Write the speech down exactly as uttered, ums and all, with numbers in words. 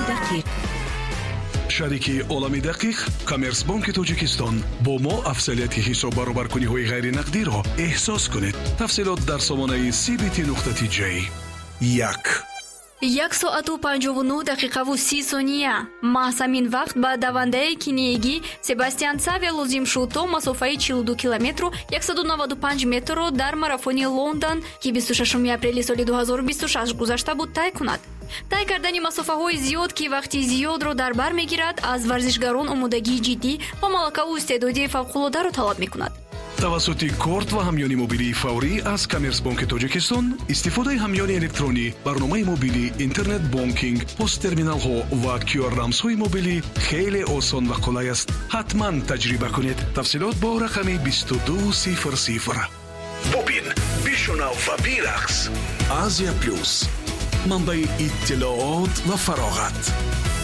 دقیق. شریک عالمی دقیق کامرس بانک تاجیکستان با ما افضلیت حساب برابرکنی های غیر نقدی را احساس کنید. تفصیلات در سامانه سی بی تی نقطه تی جی. یک یک ساعت و پنجاه و نه دقیقه و سی ثانیه. محض همین وقت به دونده کنیگی سباستیان ساوی لازم شد تا مسافه چهل و دو کیلومتر و صد و نود و پنج متر را در ماراتون لندن که بیست و ششم اپریل سال دو هزار و بیست و شش گذشته بود طی کند. طی کردن مسافه های زیاد که وقتی زیاد را در بر میگیرد از ورزشکاران آمادگی جدی و ملکه و استعدادی فوق‌العاده را طلب میکند. توسط کارت و همیانی موبیلی فوری از کامرس بانک تاجیکستان استفاده همیانی الکترونی، برنامه موبیلی، اینترنت بانکینگ، پست ترمینال ها و کیو آر رمز های موبیلی خیلی آسان و قلای است. حتما تجربه کنید. تفصیلات با رقم بیست و دو صفر صفر. ببین، بشنو و برقص. آسیا پلوس، منبع اطلاعات و فراغت.